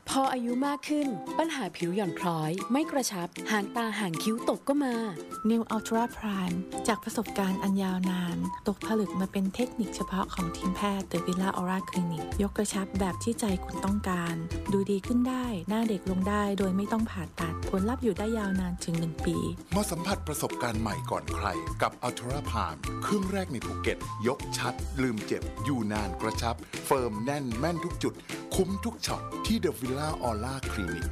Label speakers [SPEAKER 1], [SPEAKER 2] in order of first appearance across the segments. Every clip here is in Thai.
[SPEAKER 1] พออายุมากขึ้นปัญหาผิวหย่อนคล้อยไม่กระชับหางตาหางคิ้วตกก็มา
[SPEAKER 2] New Ultra Prime จากประสบการณ์อันยาวนานตกผลึกมาเป็นเทคนิคเฉพาะของทีมแพทย์ The Villa Aura Clinic ยกกระชับแบบที่ใจคุณต้องการดูดีขึ้นได้หน้าเด็กลงได้โดยไม่ต้องผ่าตัดผลลัพธ์อยู่ได้ยาวนานถึง1 ปี
[SPEAKER 3] มาสัมผัสประสบการณ์ใหม่ก่อนใครกับ Ultra Prime เครื่องแรกในภูเก็ตยกชัดลืมเจ็บอยู่นานกระชับเฟิร์มแน่นแม่นทุกจุดคุ้มทุกช็อตที่ The Villa Aura Clinic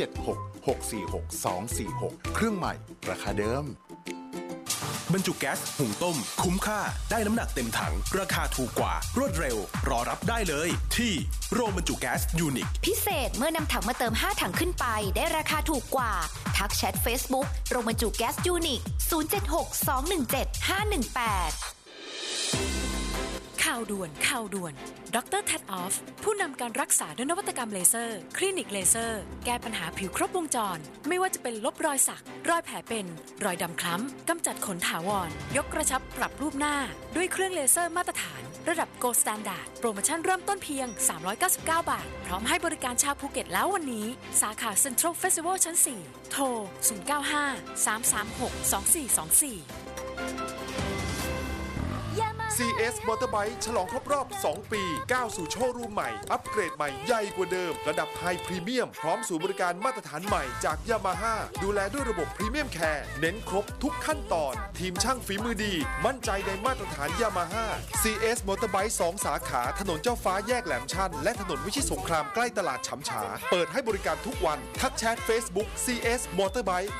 [SPEAKER 3] 076-646-246 เครื่องใหม่ราคาเดิม
[SPEAKER 4] บรรจุแก๊สหุงต้มคุ้มค่าได้น้ำหนักเต็มถังราคาถูกกว่ารวดเร็วรอรับได้เลยที่โรงบรรจุแก๊สยูนิค
[SPEAKER 5] พิเศษเมื่อนำถังมาเติม5ถังขึ้นไปได้ราคาถูกกว่าทักแชท Facebook โรงบรรจุแก๊สยูนิค076-217-518
[SPEAKER 1] ข่าวด่วนดร. แท็ดออฟผู้นำการรักษาด้วยนวัตกรรมเลเซอร์คลินิกเลเซอร์แก้ปัญหาผิวครบวงจรไม่ว่าจะเป็นลบรอยสักรอยแผลเป็นรอยดำคล้ำกำจัดขนถาวรยกกระชับปรับรูปหน้าด้วยเครื่องเลเซอร์มาตรฐานระดับ Gold Standard โปรโมชั่นเริ่มต้นเพียง399 บาทพร้อมให้บริการชาวภูเก็ตแล้ววันนี้สาขา Central Festival ชั้น 4 โทร 095-336-2424
[SPEAKER 6] CS Motorbike ฉลองครบรอบ 2 ปีก้าวสู่โชว์รูมใหม่อัปเกรดใหม่ใหญ่กว่าเดิมระดับไฮพรีเมียมพร้อมศูนย์บริการมาตรฐานใหม่จาก Yamaha ดูแลด้วยระบบพรีเมียมแคร์เน้นครบทุกขั้นตอนทีมช่างฝีมือดีมั่นใจในมาตรฐาน Yamaha CS Motorbike 2 สาขาถนนเจ้าฟ้าแยกแหลมชันและถนนวิชิตสงครามใกล้ตลาดฉำฉาเปิดให้บริการทุกวันทักแชท Facebook CS Motorbike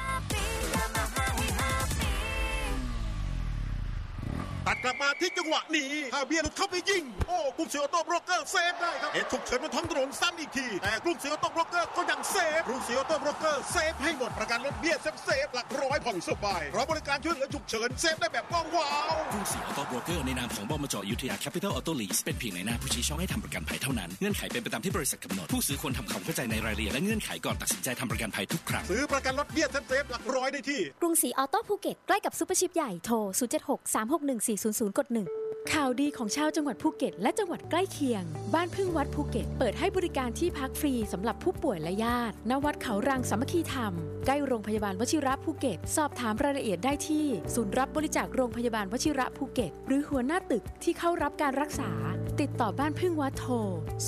[SPEAKER 7] ตัดกลับมาที่จังหวะนี้ถ้าเบียร์หลุดเข้าไปยิงโอ้กรุงศรีออโต้โบรกเกอร์เซฟได้ครับเหตุฉุกเฉินบนท้องถนนซ้ำอีกทีแต่กรุงศรีออโต้โบรกเกอร์ก็ยังเซฟกรุงศรีออโต้โบรกเกอร์เซฟให้หมดประกันรถเบี้ยเซฟหลักร้อยผ่อนสบายเพราะบริการช่วยเหลือฉุกเฉินเซฟได้แบบว้าว
[SPEAKER 8] กรุงศรีออโต้โบรกเกอร์ในนามของบมจ.อยุธยาแคปิตอลออโต้ลีสเป็นเพียงในหน้าผู้ชี้ช่องให้ทำประกันภัยเท่านั้นเงื่อนไขเป็นไปตามที่บริษัทกำหนดผู้ซื้อควรทำความเข้าใจในรายละเอียดและเงื่อนไขก่อนตัดสินใจทำประกันภัยทุกครั้ง
[SPEAKER 7] ซื้อประกันรถเบี้ยเซฟหลักร้อยได้ที่
[SPEAKER 9] กรุงศรีออโต้ภูเก็ตใกล้กับซุปเปอร์ชิปใหญ่โทร076-361-400 กด 1
[SPEAKER 1] ข่าวดีของชาวจังหวัดภูเก็ตและจังหวัดใกล้เคียงบ้านพึ่งวัดภูเก็ตเปิดให้บริการที่พักฟรีสำหรับผู้ป่วยและญาติณวัดเขารังสามัคคีธรรมใกล้โรงพยาบาลวชิระภูเก็ตสอบถามรายละเอียดได้ที่ศูนย์รับบริจาคโรงพยาบาลวชิระภูเก็ตหรือหัวหน้าตึกที่เข้ารับการรักษาติดต่อบ้านพึ่งวัดโทร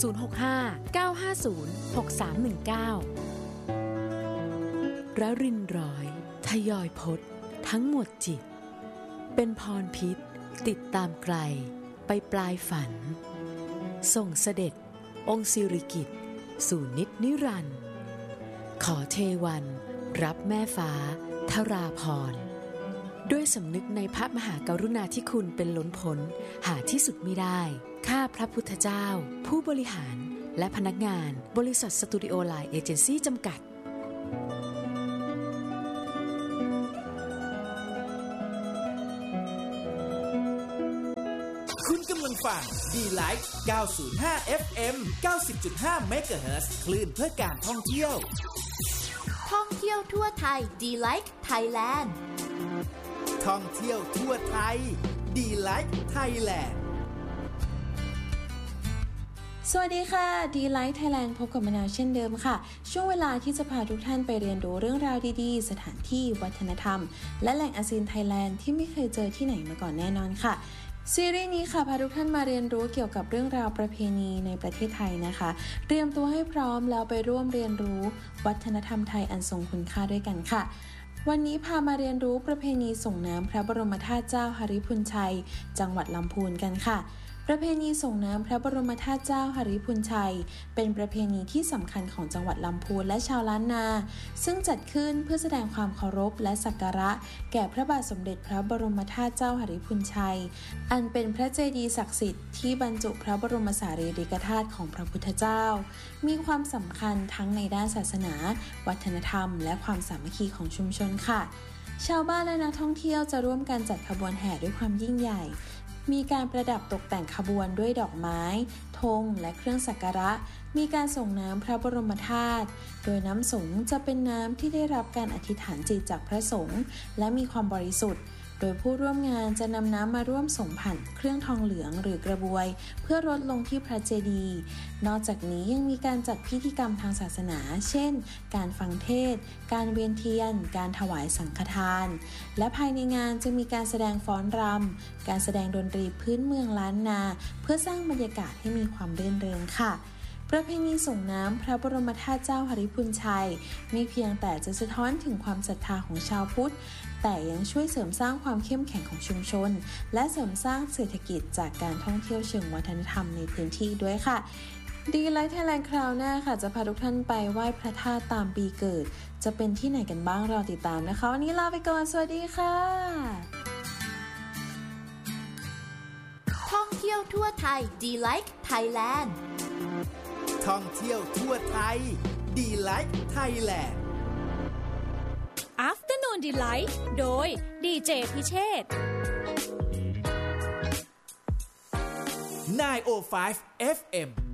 [SPEAKER 1] 065-950-6319ระรินร้อยทยอยพจน์ทั้งหมดจิตเป็นพรพิษติดตามไกลไปปลายฝันส่งเสด็จองค์สิริกิติ์สู่นิจนิรันดร์ขอเทวันรับแม่ฟ้าทราพรด้วยสำนึกในพระมหากรุณาธิคุณเป็นล้นพ้นหาที่สุดมิได้ข้าพระพุทธเจ้าผู้บริหารและพนักงานบริษัทสตูดิโอไลน์เอเจนซี่จำกัด
[SPEAKER 10] ฟัง D-Light 905 FM 90.5 MHz คลื่นเพื่อการท่องเที่ยว
[SPEAKER 5] ท่องเที่ยวทั่วไทย D-Light Thailand
[SPEAKER 10] ท่องเที่ยวทั่วไทย D-Light Thailand
[SPEAKER 11] สวัสดีค่ะ D-Light Thailand พบกับมะนาวเช่นเดิมค่ะช่วงเวลาที่จะพาทุกท่านไปเรียนรู้เรื่องราวดีๆสถานที่วัฒนธรรมและแหล่งอาเซียนไทยแลนด์ที่ไม่เคยเจอที่ไหนมาก่อนแน่นอนค่ะซีรีส์นี้ค่ะพาทุกท่านมาเรียนรู้เกี่ยวกับเรื่องราวประเพณีในประเทศไทยนะคะเตรียมตัวให้พร้อมแล้วไปร่วมเรียนรู้วัฒนธรรมไทยอันทรงคุณค่าด้วยกันค่ะวันนี้พามาเรียนรู้ประเพณีส่งน้ำพระบรมธาตุเจ้าหฤพุนชัยจังหวัดลำพูนกันค่ะประเพณีส่งน้ำพระบรมธาตุเจ้าหฤพุนชัยเป็นประเพณีที่สำคัญของจังหวัดลำพูนและชาวล้านนาซึ่งจัดขึ้นเพื่อแสดงความเคารพและสักการะแก่พระบาทสมเด็จพระบรมธาตุเจ้าหฤพุนชัยอันเป็นพระเจดีย์ศักดิ์สิทธิ์ที่บรรจุพระบรมสารีริกธาตุของพระพุทธเจ้ามีความสำคัญทั้งในด้านศาสนาวัฒนธรรมและความสามัคคีของชุมชนค่ะชาวบ้านและนักท่องเที่ยวจะร่วมกันจัดขบวนแห่ด้วยความยิ่งใหญ่มีการประดับตกแต่งขบวนด้วยดอกไม้ธงและเครื่องสักการะมีการส่งน้ำพระบรมธาตุโดยน้ำสงฆ์จะเป็นน้ำที่ได้รับการอธิษฐานจิตจากพระสงฆ์และมีความบริสุทธิ์โดยผู้ร่วมงานจะนำน้ำมาร่วมส่งผ่านเครื่องทองเหลืองหรือกระบวยเพื่อรดลงที่พระเจดีย์นอกจากนี้ยังมีการจัดพิธีกรรมทางศาสนาเช่นการฟังเทศน์การเวียนเทียนการถวายสังฆทานและภายในงานจะมีการแสดงฟ้อนรำการแสดงดนตรีพื้นเมืองล้านนาเพื่อสร้างบรรยากาศให้มีความรื่นเริงค่ะประเพณีส่งน้ำพระบรมธาตุเจ้าหฤพุนชัยไม่เพียงแต่จะสะท้อนถึงความศรัทธาของชาวพุทธแต่ยังช่วยเสริมสร้างความเข้มแข็งของชุมชนและเสริมสร้างเศรษฐกิจจากการท่องเที่ยวเชิงวัฒนธรรมในพื้นที่ด้วยค่ะดีไลท์ไทยแลนด์คราวหน้าค่ะจะพาทุกท่านไปไหว้พระธาตุตามปีเกิดจะเป็นที่ไหนกันบ้างรอติดตามนะคะวันนี้ลาไปก่อนสวัสดีค่ะ
[SPEAKER 5] ท่องเที่ยวทั่วไทยดีไลท์ไทยแลนด์
[SPEAKER 10] ท่องเที่ยวทั่วไทยดีไลท์ไทยแลนด์
[SPEAKER 9] Afternoon Delight โดยดีเจพิเชษฐ์
[SPEAKER 10] 905 FM